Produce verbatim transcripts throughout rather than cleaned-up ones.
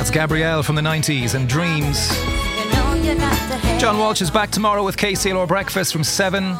That's Gabrielle from the nineties and Dreams. John Walsh is back tomorrow with K C L R Breakfast from seven.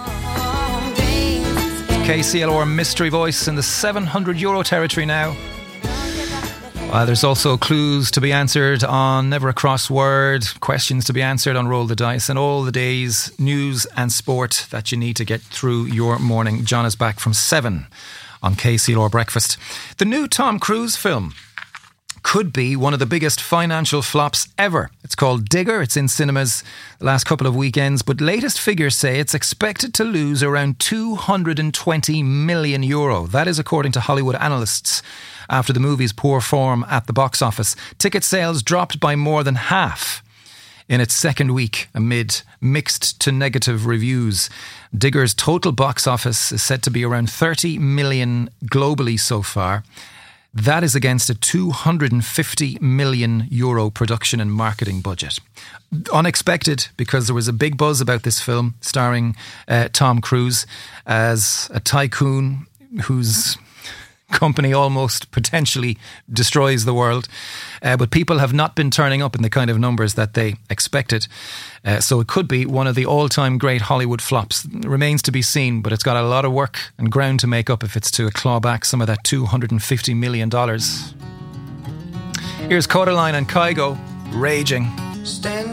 K C L R Mystery Voice in the seven hundred euro territory now. Uh, there's also clues to be answered on Never a Crossword, questions to be answered on Roll the Dice, and all the day's news and sport that you need to get through your morning. John is back from seven on K C L R Breakfast. The new Tom Cruise film could be one of the biggest financial flops ever. It's called Digger. It's in cinemas the last couple of weekends, but latest figures say it's expected to lose around two hundred twenty million euro. That is according to Hollywood analysts. After the movie's poor form at the box office, ticket sales dropped by more than half in its second week amid mixed to negative reviews. Digger's total box office is said to be around thirty million globally so far. That is against a two hundred fifty million euro production and marketing budget. Unexpected, because there was a big buzz about this film starring uh, Tom Cruise as a tycoon whose company almost potentially destroys the world. Uh, but people have not been turning up in the kind of numbers that they expected. Uh, so it could be one of the all-time great Hollywood flops. It remains to be seen, but it's got a lot of work and ground to make up if it's to claw back some of that two hundred fifty million dollars. Here's Codaline and Kygo, Raging. Stand